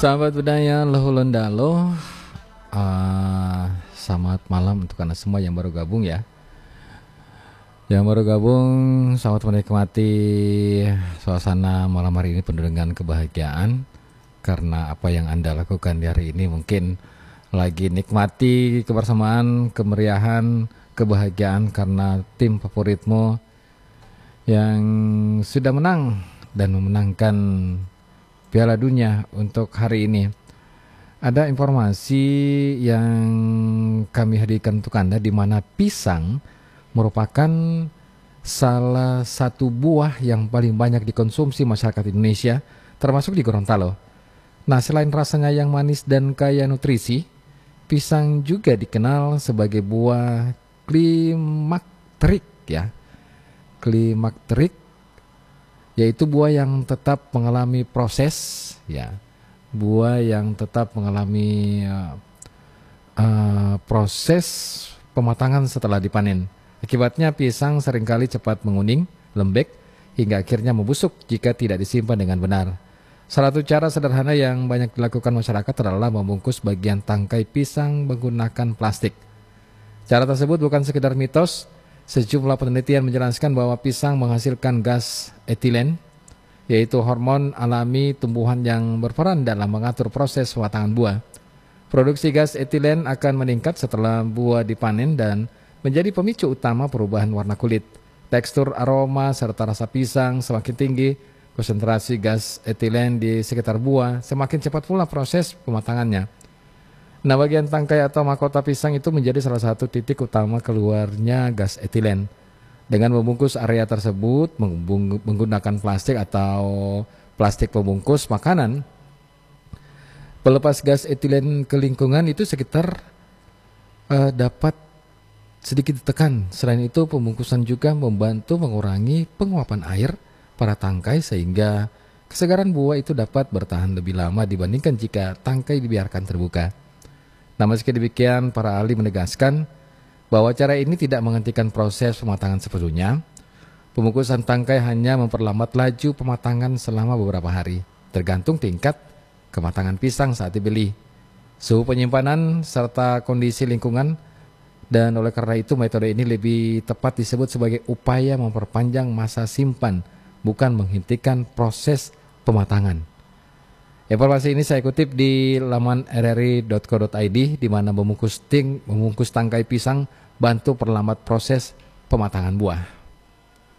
Sahabat budaya Lohulondalo, selamat malam untuk Anda semua yang baru gabung ya. Yang baru gabung, selamat menikmati suasana malam hari ini penuh dengan kebahagiaan. Karena apa yang Anda lakukan di hari ini mungkin lagi nikmati kebersamaan, kemeriahan, kebahagiaan karena tim favoritmu yang sudah menang dan memenangkan Piala Dunia untuk hari ini. Ada informasi yang kami hadirkan untuk Anda di mana pisang merupakan salah satu buah yang paling banyak dikonsumsi masyarakat Indonesia, termasuk di Gorontalo. Nah, selain rasanya yang manis dan kaya nutrisi, pisang juga dikenal sebagai buah klimakterik ya. Klimakterik yaitu buah yang tetap mengalami proses ya. Buah yang tetap mengalami proses pematangan setelah dipanen. Akibatnya pisang seringkali cepat menguning, lembek, hingga akhirnya membusuk jika tidak disimpan dengan benar. Salah satu cara sederhana yang banyak dilakukan masyarakat adalah membungkus bagian tangkai pisang menggunakan plastik. Cara tersebut bukan sekedar mitos. Sejumlah penelitian menjelaskan bahwa pisang menghasilkan gas etilen, yaitu hormon alami tumbuhan yang berperan dalam mengatur proses pematangan buah. Produksi gas etilen akan meningkat setelah buah dipanen dan menjadi pemicu utama perubahan warna kulit, tekstur, aroma, serta rasa pisang semakin tinggi. Konsentrasi gas etilen di sekitar buah semakin cepat pula proses pematangannya. Nah, bagian tangkai atau mahkota pisang itu menjadi salah satu titik utama keluarnya gas etilen. Dengan membungkus area tersebut menggunakan plastik atau plastik pembungkus makanan, pelepas gas etilen ke lingkungan itu sekitar dapat sedikit ditekan. Selain itu, pembungkusan juga membantu mengurangi penguapan air pada tangkai sehingga kesegaran buah itu dapat bertahan lebih lama dibandingkan jika tangkai dibiarkan terbuka. Nah, meski demikian, para ahli menegaskan bahwa cara ini tidak menghentikan proses pematangan sepenuhnya. Pembungkusan tangkai hanya memperlambat laju pematangan selama beberapa hari, tergantung tingkat kematangan pisang saat dibeli, suhu penyimpanan, serta kondisi lingkungan. Dan oleh karena itu, metode ini lebih tepat disebut sebagai upaya memperpanjang masa simpan, bukan menghentikan proses pematangan. Informasi ini saya kutip di laman rri.co.id, di mana membungkus tangkai pisang bantu perlambat proses pematangan buah.